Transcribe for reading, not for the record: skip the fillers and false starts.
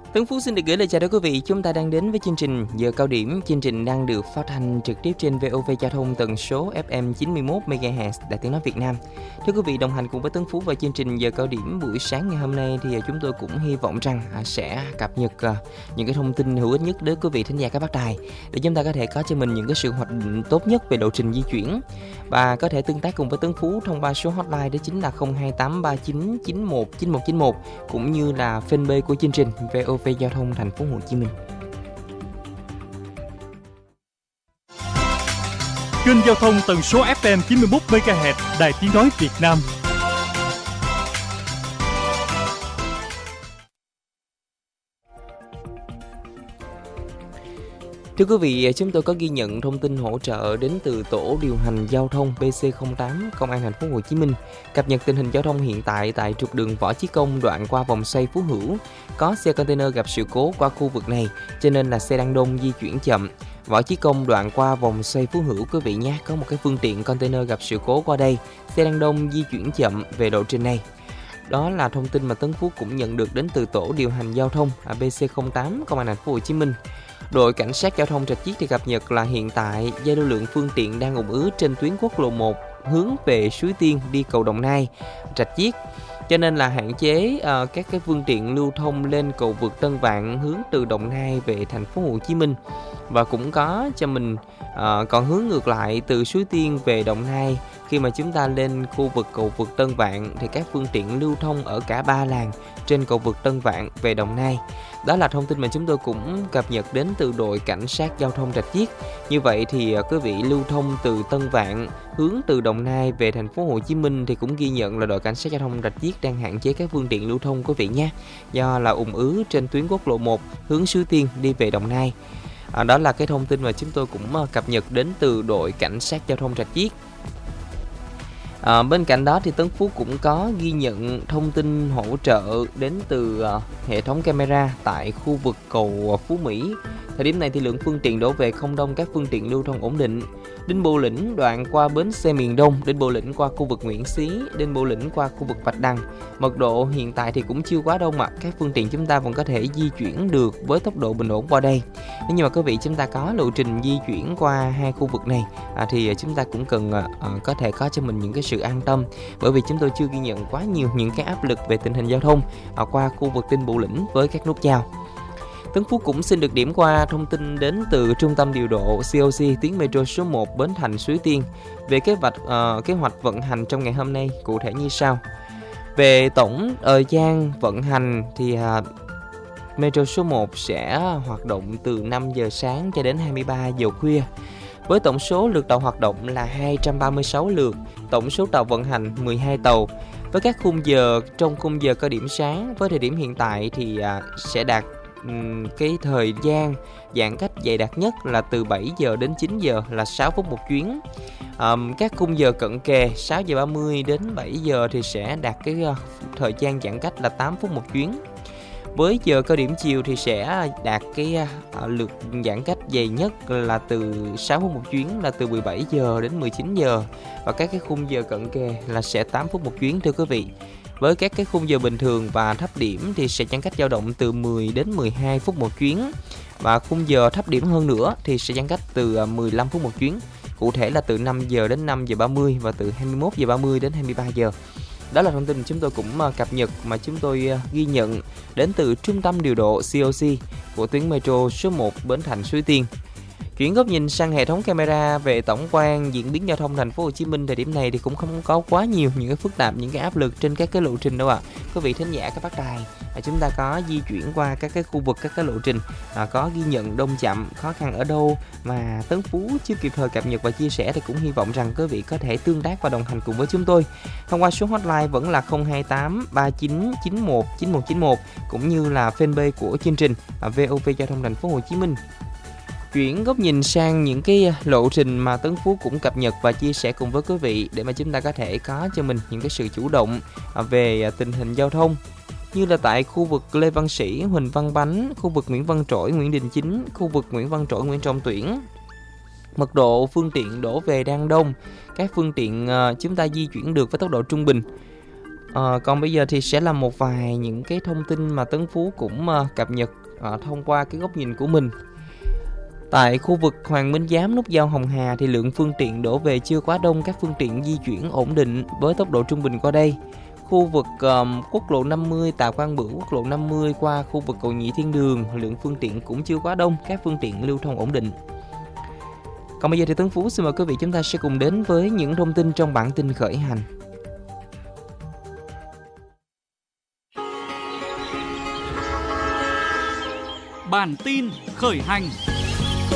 Tuấn Phú xin được gửi lời chào đến quý vị. Chúng ta đang đến với chương trình Giờ Cao Điểm. Chương trình đang được phát thanh trực tiếp trên VOV Giao thông tần số FM 91 MHz Đài Tiếng nói Việt Nam. Thưa quý vị, đồng hành cùng với Tuấn Phú vào chương trình Giờ Cao Điểm buổi sáng ngày hôm nay thì chúng tôi cũng hy vọng rằng sẽ cập nhật những cái thông tin hữu ích nhất đến quý vị thính giả các bác đài, để chúng ta có thể có cho mình những cái sự hoạch định tốt nhất về lộ trình di chuyển, và có thể tương tác cùng với Tuấn Phú thông qua số hotline đó chính là 02839919191, cũng như là fanpage của chương trình VOV Giao thông Thành phố Hồ Chí Minh. Kênh giao thông tần số FM 91 MHz Đài Tiếng nói Việt Nam. Thưa quý vị, chúng tôi có ghi nhận thông tin hỗ trợ đến từ tổ điều hành giao thông PC08 Công an Thành phố Hồ Chí Minh, cập nhật tình hình giao thông hiện tại tại trục đường Võ Chí Công đoạn qua vòng xoay Phú Hữu. Có xe container gặp sự cố qua khu vực này, cho nên là xe đăng đông di chuyển chậm. Võ Chí Công đoạn qua vòng xoay Phú Hữu quý vị nhé, có một cái phương tiện container gặp sự cố qua đây, xe đăng đông di chuyển chậm về lộ trình này. Đó là thông tin mà Tấn Phú cũng nhận được đến từ tổ điều hành giao thông PC08 Công an Thành phố Hồ Chí Minh. Đội cảnh sát giao thông Rạch Chiếc thì cập nhật là hiện tại do lưu lượng phương tiện đang ùn ứ trên tuyến quốc lộ 1 hướng về Suối Tiên đi cầu Đồng Nai, Rạch Chiếc, cho nên là hạn chế các cái phương tiện lưu thông lên cầu vượt Tân Vạn hướng từ Đồng Nai về Thành phố Hồ Chí Minh, và cũng có cho mình còn hướng ngược lại từ Suối Tiên về Đồng Nai. Khi mà chúng ta lên khu vực cầu vượt Tân Vạn thì các phương tiện lưu thông ở cả ba làn trên cầu vượt Tân Vạn về Đồng Nai. Đó là thông tin mà chúng tôi cũng cập nhật đến từ đội cảnh sát giao thông Rạch Chiếc. Như vậy thì quý vị lưu thông từ Tân Vạn hướng từ Đồng Nai về Thành phố Hồ Chí Minh thì cũng ghi nhận là đội cảnh sát giao thông Rạch Chiếc đang hạn chế các phương tiện lưu thông quý vị nhé, do là ùn ứ trên tuyến quốc lộ 1 hướng Suối Tiên đi về Đồng Nai. Đó là cái thông tin mà chúng tôi cũng cập nhật đến từ đội cảnh sát giao thông Rạch Chiếc. Bên cạnh đó thì Tấn Phú cũng có ghi nhận thông tin hỗ trợ đến từ hệ thống camera tại khu vực cầu Phú Mỹ. Thời điểm này thì lượng phương tiện đổ về không đông, các phương tiện lưu thông ổn định. Đinh Bộ Lĩnh đoạn qua bến xe miền Đông, Đinh Bộ Lĩnh qua khu vực Nguyễn Xí, Đinh Bộ Lĩnh qua khu vực Bạch Đằng. Mật độ hiện tại thì cũng chưa quá đông ạ. Các phương tiện chúng ta vẫn có thể di chuyển được với tốc độ bình ổn qua đây. Nếu như mà quý vị chúng ta có lộ trình di chuyển qua hai khu vực này thì chúng ta cũng cần có thể có cho mình những cái sự an tâm, bởi vì chúng tôi chưa ghi nhận quá nhiều những cái áp lực về tình hình giao thông qua khu vực Đinh Bộ Lĩnh với các nút giao. Tấn Phú cũng xin được điểm qua thông tin đến từ Trung tâm điều độ COC tuyến Metro số 1 Bến Thành Suối Tiên về kế hoạch vận hành trong ngày hôm nay cụ thể như sau. Về tổng thời gian vận hành thì Metro số 1 sẽ hoạt động từ 5 giờ sáng cho đến 23 giờ khuya. Với tổng số lượt tàu hoạt động là 236 lượt, tổng số tàu vận hành 12 tàu. Với các khung giờ trong khung giờ cao điểm sáng, với thời điểm hiện tại thì sẽ đạt cái thời gian giãn cách dày đặc nhất là từ 7 giờ đến 9 giờ là 6 phút một chuyến. Các khung giờ cận kề 6 giờ 30 đến 7 giờ thì sẽ đạt cái thời gian giãn cách là 8 phút một chuyến. Với giờ cao điểm chiều thì sẽ đạt cái lượt giãn cách dày nhất là từ 6 phút một chuyến là từ 17 giờ đến 19 giờ, và các cái khung giờ cận kề là sẽ 8 phút một chuyến thưa quý vị. Với các cái khung giờ bình thường và thấp điểm thì sẽ giãn cách dao động từ 10 đến 12 phút một chuyến, và khung giờ thấp điểm hơn nữa thì sẽ giãn cách từ 15 phút một chuyến. Cụ thể là từ 5 giờ đến 5 giờ 30 và từ 21 giờ 30 đến 23 giờ. Đó là thông tin chúng tôi cũng cập nhật mà chúng tôi ghi nhận đến từ Trung tâm điều độ COC của tuyến Metro số 1 Bến Thành Suối Tiên. Chuyển góc nhìn sang hệ thống camera về tổng quan diễn biến giao thông Thành phố Hồ Chí Minh thời điểm này thì cũng không có quá nhiều những cái phức tạp, những cái áp lực trên các cái lộ trình đâu ạ. Quý vị thính giả các bác đài, chúng ta có di chuyển qua các cái khu vực, các cái lộ trình có ghi nhận đông chậm, khó khăn ở đâu mà Tấn Phú chưa kịp thời cập nhật và chia sẻ, thì cũng hy vọng rằng quý vị có thể tương tác và đồng hành cùng với chúng tôi thông qua số hotline vẫn là 028 3991 9191, cũng như là fanpage của chương trình VOV Giao thông Thành phố Hồ Chí Minh. Chuyển góc nhìn sang những cái lộ trình mà Tấn Phú cũng cập nhật và chia sẻ cùng với quý vị, để mà chúng ta có thể có cho mình những cái sự chủ động về tình hình giao thông, như là tại khu vực Lê Văn Sĩ, Huỳnh Văn Bánh, khu vực Nguyễn Văn Trỗi, Nguyễn Đình Chính, khu vực Nguyễn Văn Trỗi, Nguyễn Trọng Tuyển. Mật độ phương tiện đổ về đang đông, các phương tiện chúng ta di chuyển được với tốc độ trung bình. Còn bây giờ thì sẽ là một vài những cái thông tin mà Tấn Phú cũng cập nhật thông qua cái góc nhìn của mình. Tại khu vực Hoàng Minh Giám, nút giao Hồng Hà thì lượng phương tiện đổ về chưa quá đông, các phương tiện di chuyển ổn định với tốc độ trung bình qua đây. Khu vực quốc lộ 50 Tạ Quang Bửu, quốc lộ 50 qua khu vực cầu Nhị Thiên Đường, lượng phương tiện cũng chưa quá đông, các phương tiện lưu thông ổn định. Còn bây giờ thì Tấn Phú xin mời quý vị chúng ta sẽ cùng đến với những thông tin trong bản tin khởi hành. Bản tin khởi hành.